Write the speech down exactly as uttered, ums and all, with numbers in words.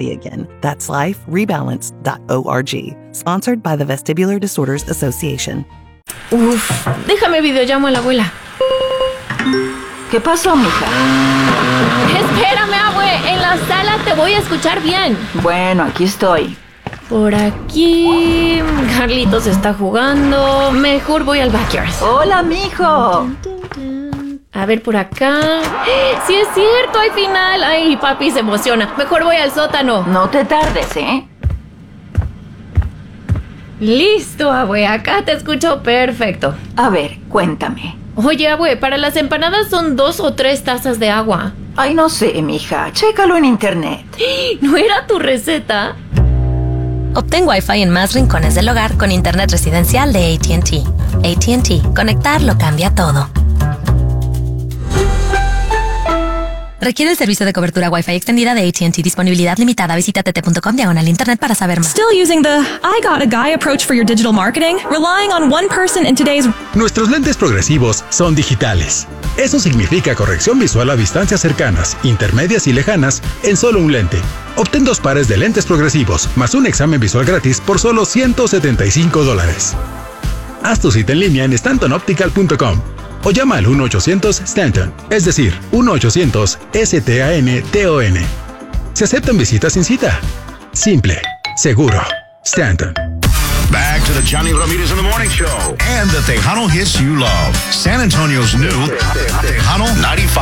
body again. That's life rebalance dot org. Sponsored by the Vestibular Disorders Association. Uf, déjame videollamo a la abuela. ¿Qué pasó, mija? Espérame, abue. En la sala te voy a escuchar bien. Bueno, aquí estoy. Por aquí... Carlitos está jugando. Mejor voy al backyard. Hola, mijo. A ver, por acá... ¡Sí es cierto! ¡Hay final! ¡Ay, papi se emociona! Mejor voy al sótano. No te tardes, ¿eh? Listo, abue. Acá te escucho perfecto. A ver, cuéntame. Oye, abue, para las empanadas son dos o tres tazas de agua. Ay, no sé, mija. Chécalo en internet. ¿No era tu receta? Obtén Wi-Fi en más rincones del hogar con internet residencial de A T and T. A T and T. Conectar lo cambia todo. Requiere el servicio de cobertura Wi-Fi extendida de A T and T. Disponibilidad limitada. Visita tt.com diagonal internet para saber más. Still using the I got a guy approach for your digital marketing? Relying on one person in today's... Nuestros lentes progresivos son digitales. Eso significa corrección visual a distancias cercanas, intermedias y lejanas en solo un lente. Obtén dos pares de lentes progresivos más un examen visual gratis por solo ciento setenta y cinco dólares. Haz tu cita en línea en stanton optical punto com o llama al uno ochocientos Stanton, es decir, uno ochocientos S T A N T O N. Se aceptan visitas sin cita. Simple, seguro. Stanton. Back to the Johnny Ramirez in the Morning Show and the Tejano hits you love. San Antonio's new Tejano ninety-five.